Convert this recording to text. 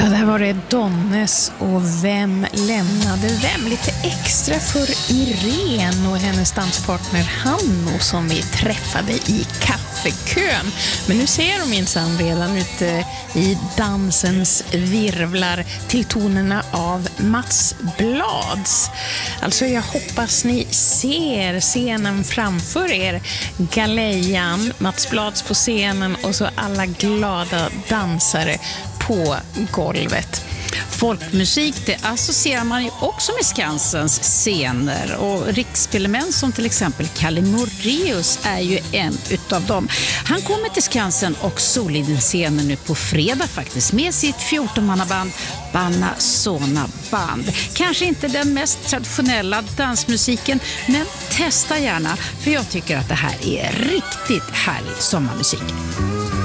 Där var det Donnes och Vem lämnade vem? Lite extra för Irene och hennes danspartner Hanno som vi träffade i kaffekön. Men nu ser de minsann redan ute i dansens virvlar till tonerna av Mats Blads. Alltså jag hoppas ni ser scenen framför er. Galejan, Mats Blads på scenen och så alla glada dansare på golvet. Folkmusik, det associerar man ju också med Skansens scener, och rikselement som till exempel Kalle Moraeus är ju en utav dem. Han kommer till Skansen och Soliden-scenen nu på fredag faktiskt med sitt 14-mannaband Banna Sona Band. Kanske inte den mest traditionella dansmusiken, men testa gärna, för jag tycker att det här är riktigt härlig sommarmusik.